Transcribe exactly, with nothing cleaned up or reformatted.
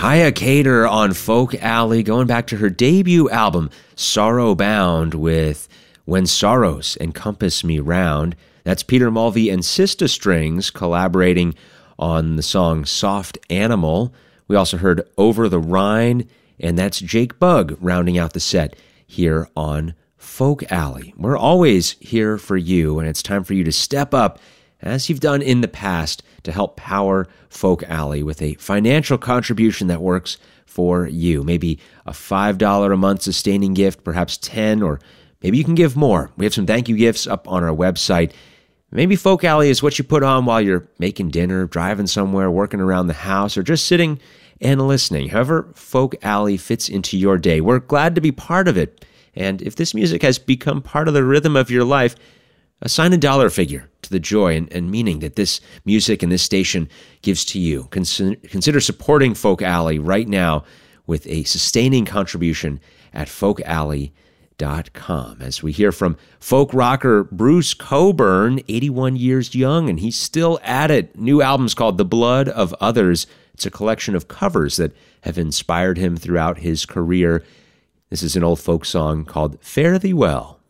Kaya Cater on Folk Alley, going back to her debut album, Sorrow Bound, with When Sorrows Encompass Me Round. That's Peter Mulvey and Sista Strings collaborating on the song Soft Animal. We also heard Over the Rhine, and that's Jake Bugg rounding out the set here on Folk Alley. We're always here for you, and it's time for you to step up, as you've done in the past, to help power Folk Alley with a financial contribution that works for you. Maybe a five dollars a month sustaining gift, perhaps ten dollars, or maybe you can give more. We have some thank you gifts up on our website. Maybe Folk Alley is what you put on while you're making dinner, driving somewhere, working around the house, or just sitting and listening. However Folk Alley fits into your day, we're glad to be part of it. And if this music has become part of the rhythm of your life, assign a dollar figure to the joy and, and meaning that this music and this station gives to you. Consider, consider supporting Folk Alley right now with a sustaining contribution at folk alley dot com. As we hear from folk rocker Bruce Cockburn, eighty-one years young, and he's still at it. New album's called The Blood of Others. It's a collection of covers that have inspired him throughout his career. This is an old folk song called Fare Thee Well.